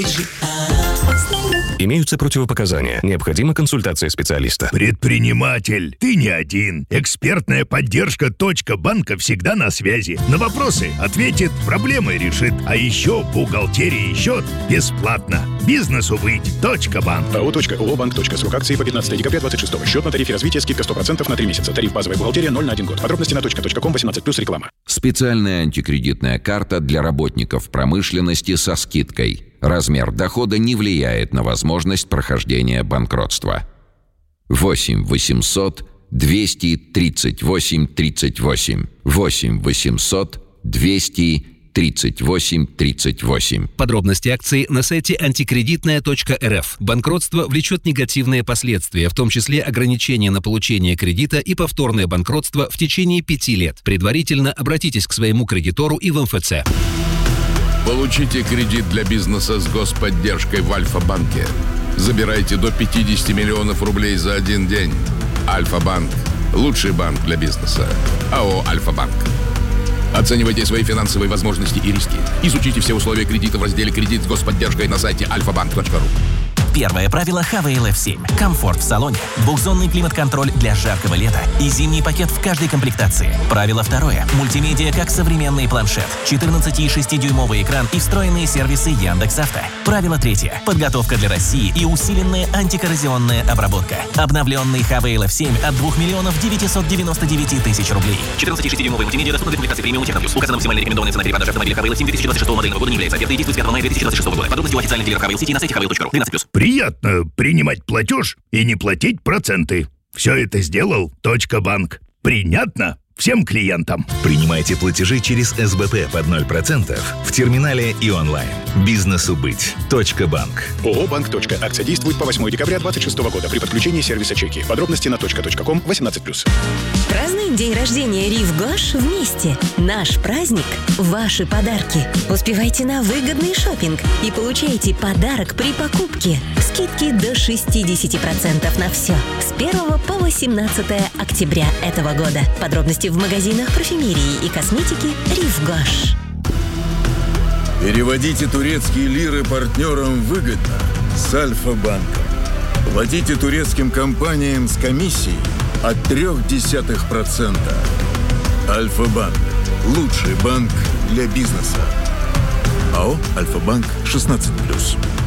Имеются противопоказания. Необходима консультация специалиста. Предприниматель, ты не один. Экспертная поддержка .банка всегда на связи. На вопросы ответит, проблемы решит. А еще бухгалтерия и счет бесплатно. Бизнесу быть. .банк. АО.ООО-банк. Срок акции по 15 декабря 26. Счет на тарифе развития. Скидка 100% на 3 месяца. Тариф базовая бухгалтерия 0 на 1 год. Подробности на .ком 18+, реклама. Специальная антикредитная карта для работников промышленности со скидкой. Размер дохода не влияет на возможность прохождения банкротства. 8 800 238 38. 8 800 238 38. Подробности акции на сайте антикредитная.рф. Банкротство влечет негативные последствия, в том числе ограничение на получение кредита и повторное банкротство в течение 5 лет. Предварительно обратитесь к своему кредитору и в МФЦ. Получите кредит для бизнеса с господдержкой в Альфа-банке. Забирайте до 50 миллионов рублей за один день. Альфа-банк – лучший банк для бизнеса. АО «Альфа-банк». Оценивайте свои финансовые возможности и риски. Изучите все условия кредита в разделе «Кредит с господдержкой» на сайте alfabank.ru. Первое правило Honeywell F7. Комфорт в салоне, двухзонный климат-контроль для жаркого лета и зимний пакет в каждой комплектации. Правило второе. Мультимедиа как современный планшет, 14,6-дюймовый экран и встроенные сервисы Яндекс.Авто. Правило третье. Подготовка для России и усиленная антикоррозионная обработка. Обновленный Honeywell F7 от 2 999 000 рублей. 14,6-дюймовый мультимедиа доступна для комплектации премиум Техноплюс. Указана максимальная рекомендованная цена перепродажи автомобиля Honeywell F7 2026 модельного года не является. Оферта действует с 5 мая 2026 года. Подробности у официальных дилеров Honeywell City на сайте honeywell.ru. 12+. Приятно принимать платеж и не платить проценты. Все это сделал .банк. Принятно всем клиентам. Принимайте платежи через СБП под 0% в терминале и онлайн. Бизнесу быть. .банк. ООО «Банк. Акция действует по 8 декабря 2026 года при подключении сервиса чеки. Подробности на .ком 18+. Празднуем день рождения Рив Гош вместе. Наш праздник – ваши подарки. Успевайте на выгодный шопинг и получайте подарок при покупке. Скидки до 60% на все. С 1 по 18 октября этого года. Подробности в магазинах парфюмерии и косметики Рив Гош. Переводите турецкие лиры партнерам выгодно с Альфа-банком. Платите турецким компаниям с комиссией от 0,3%. Альфа-банк. Лучший банк для бизнеса. АО «Альфа-банк» 16+.